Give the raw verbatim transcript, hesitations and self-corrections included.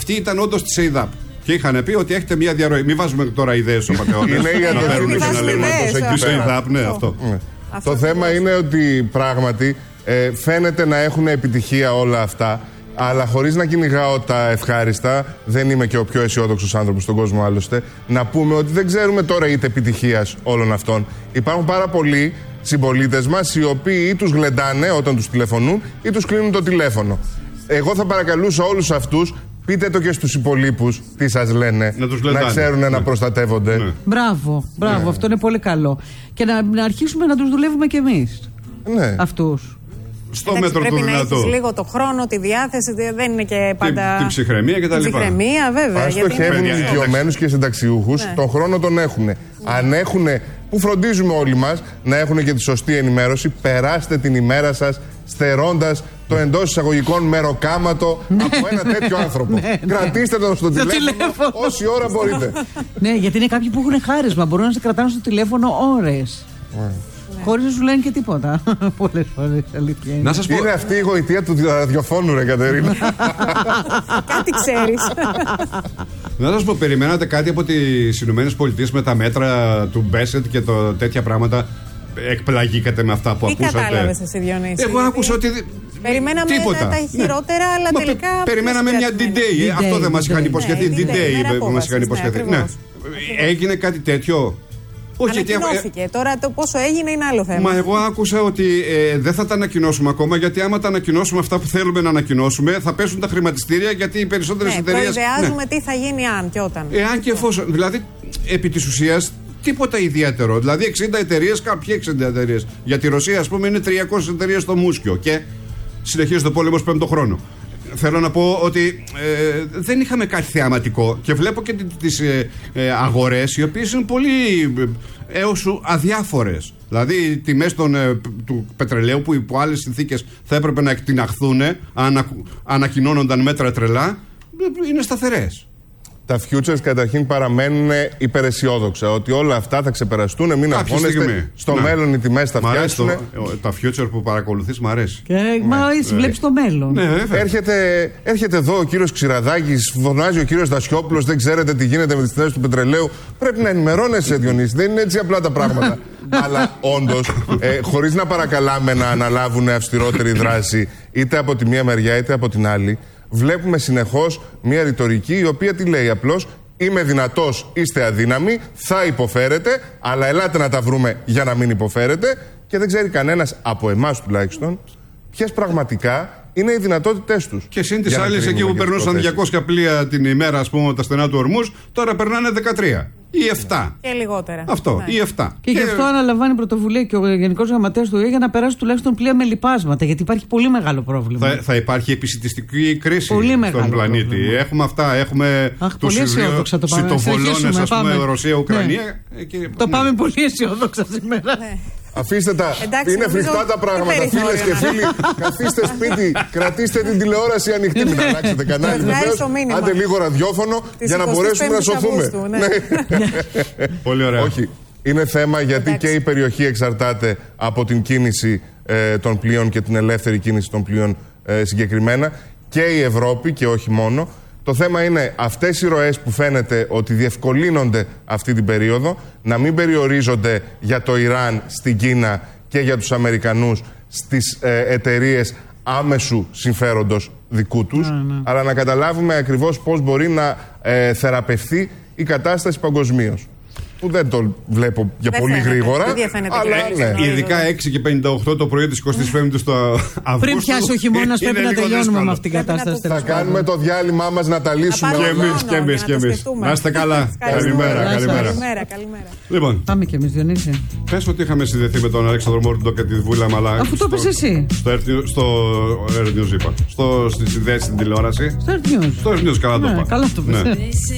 Αυτή ήταν όντως της ΕΙΔΑΠ. Και είχαν πει ότι έχετε μια διαρροή. Μην βάζουμε τώρα ιδέες στους πατεώνες. Είναι η ΕΙΔΑΠ, ναι, αυτό. Το θέμα είναι ότι πράγματι ε, φαίνεται να έχουν επιτυχία όλα αυτά, αλλά χωρίς να κυνηγάω τα ευχάριστα, δεν είμαι και ο πιο αισιόδοξος άνθρωπος στον κόσμο άλλωστε, να πούμε ότι δεν ξέρουμε τώρα είτε επιτυχίας όλων αυτών. Υπάρχουν πάρα πολλοί συμπολίτες μας οι οποίοι ή τους γλεντάνε όταν τους τηλεφωνούν ή τους κλείνουν το τηλέφωνο. Εγώ θα παρακαλούσα όλους αυτούς, πείτε το και στους υπολείπους τι σας λένε, να, να ξέρουν ναι. να προστατεύονται. Ναι. Μπράβο, μπράβο, ναι. αυτό είναι πολύ καλό. Και να, να αρχίσουμε να τους δουλεύουμε κι εμείς. Ναι. Αυτούς. Στο Εντάξει, μέτρο πρέπει του να δυνατού. έχεις λίγο το χρόνο, τη διάθεση, δεν είναι και πάντα. Την ψυχραιμία και τα λοιπά. Την ψυχραιμία, βέβαια. Αν στοχεύουν ηλικιωμένους και συνταξιούχους, ναι. τον χρόνο τον έχουν. Ναι. Αν έχουν, που φροντίζουμε όλοι μας να έχουν και τη σωστή ενημέρωση, περάστε την ημέρα σας στερώντας το εντός εισαγωγικών μεροκάματο από ένα τέτοιο άνθρωπο. ναι, ναι. Κρατήστε τον στο τηλέφωνο, τηλέφωνο όση ώρα μπορείτε. Ναι, γιατί είναι κάποιοι που έχουν χάρισμα, μπορούν να σε κρατάνε στο τηλέφωνο ώρες. Ναι. Χωρίς να σου λένε και τίποτα. Πολλές φορές, αλήθεια είναι. Να σας πω... Είναι αυτή η γοητεία του ραδιοφώνου, ρε Κατερίνα. Κάτι ξέρεις. Να σας πω, περιμένατε κάτι από τις Ηνωμένες Πολιτείες με τα μέτρα του Μπέσετ και το, τέτοια πράγματα? Εκπλαγήκατε με αυτά που Τι ακούσατε? Τι κατάλαβες εσύ, Διονύση? Εγώ άκουσα ότι... Περιμέναμε τίποτα. τα χειρότερα, ναι. αλλά Μα, τελικά... Περιμέναμε μια ντι-Day. Αυτό δεν μας είχαν υποσχεθεί. ντι-Day που μας είχαν υποσχεθεί. Έγινε κάτι τέτοιο? Όχι, ανακοινώθηκε. Ε... Τώρα το πόσο έγινε είναι άλλο θέμα. Μα εγώ άκουσα ότι ε, δεν θα τα ανακοινώσουμε ακόμα, γιατί άμα τα ανακοινώσουμε αυτά που θέλουμε να ανακοινώσουμε, θα πέσουν τα χρηματιστήρια, γιατί οι περισσότερες ναι, εταιρείες. Προειδεάζουμε ναι. τι θα γίνει αν και όταν. Εάν και εφόσον. Δηλαδή, επί της ουσίας, τίποτα ιδιαίτερο. Δηλαδή, εξήντα εταιρείες, κάποιοι εξήντα εταιρείες. Για τη Ρωσία, ας πούμε, είναι τριακόσιες εταιρείες στο Μούσκιο και συνεχίζεται ο πόλεμος πέμπτο χρόνο. Θέλω να πω ότι ε, δεν είχαμε κάτι θεαματικό και βλέπω και τις ε, ε, αγορές οι οποίες είναι πολύ ε, έως αδιάφορες. Δηλαδή οι τιμές των, ε, του πετρελαίου που υπό άλλες συνθήκες θα έπρεπε να εκτιναχθούν αν ανακοινώνονταν μέτρα τρελά, είναι σταθερές. Τα futures καταρχήν παραμένουν υπεραισιόδοξα ότι όλα αυτά θα ξεπεραστούν, μην αγχώνεστε. Στο ναι. μέλλον οι τιμές θα φτιάξουν. Τα futures που παρακολουθείς μ' αρέσει. Και, ναι. Μα εσύ ναι. βλέπεις το μέλλον. Ναι, έρχεται, έρχεται εδώ ο κύριος Ξηραδάκης, φωνάζει ο κύριος Δασιόπουλος, δεν ξέρετε τι γίνεται με τις τιμές του πετρελαίου. Πρέπει να ενημερώνεσαι, Διονύση. Δεν είναι έτσι απλά τα πράγματα. Αλλά όντως, ε, χωρίς να παρακαλάμε να αναλάβουν αυστηρότερη δράση είτε από τη μία μεριά είτε από την άλλη, βλέπουμε συνεχώς μια ρητορική η οποία τι λέει απλώς? Είμαι δυνατός, είστε αδύναμοι, θα υποφέρετε, αλλά ελάτε να τα βρούμε για να μην υποφέρετε. Και δεν ξέρει κανένας από εμάς τουλάχιστον ποιες πραγματικά είναι οι δυνατότητές τους. Και συν τις άλλες εκεί που περνούσαν διακόσια πλοία την ημέρα, ας πούμε, τα στενά του Ορμούς, τώρα περνάνε δεκατρία ή επτά. Και λιγότερα. Αυτό, ναι. ή επτά. Και, και γι' αυτό αναλαμβάνει πρωτοβουλία και ο Γενικός Γραμματέας του ΟΗΕ για να περάσει τουλάχιστον πλοία με λιπάσματα. Γιατί υπάρχει πολύ μεγάλο πρόβλημα. Θα, θα υπάρχει επισιτιστική κρίση πολύ στον πλανήτη. Πρόβλημα. Έχουμε αυτά. Έχουμε τους σιτοβολώνες, ας πούμε, Ρωσία-Ουκρανία. Ναι. Και, το ναι. πάμε πολύ αισιόδοξα σήμερα. Ναι. Αφήστε τα. Εντάξει, είναι φρικτά τα πράγματα. Φίλες και φίλοι, καθίστε σπίτι, κρατήστε την τηλεόραση ανοιχτή. Μην αλλάξετε κανάλι. Βεβαίως, άντε λίγο ραδιόφωνο για να μπορέσουμε να σωθούμε. Πολύ ωραία. Όχι. Είναι θέμα γιατί εντάξει. και η περιοχή εξαρτάται από την κίνηση ε, των πλοίων και την ελεύθερη κίνηση των πλοίων ε, συγκεκριμένα. Και η Ευρώπη και όχι μόνο. Το θέμα είναι αυτές οι ροές που φαίνεται ότι διευκολύνονται αυτή την περίοδο να μην περιορίζονται για το Ιράν στην Κίνα και για τους Αμερικανούς στις ε, εταιρείες άμεσου συμφέροντος δικού τους, ναι, ναι. αλλά να καταλάβουμε ακριβώς πώς μπορεί να ε, θεραπευθεί η κατάσταση παγκοσμίως. Που δεν το βλέπω για δεν πολύ φαίνεται, γρήγορα. Αλλά, ναι. Ειδικά έξι και πενήντα οκτώ το πρωί της εικοστής πέμπτης του Αυγούστου. Πριν πιάσει ο χειμώνας, πρέπει να τελειώνουμε με αυτήν την κατάσταση. Θα κάνουμε το διάλειμμά μας να τα λύσουμε. Και εμείς, και εμείς, και εμείς. Να είστε καλά. Καλημέρα, καλημέρα. Λοιπόν, πάμε κι εμείς, Διονύση. Πες ότι είχαμε συνδεθεί με τον Αλέξανδρο Μόρντο και τη Βούλα Μαλά. Αφού το πες εσύ. Στο Air News είπα. Στη συνδέση στην τηλεόραση. Στο Air News. Στο Air News, καλά το είπα. Καλά το πες.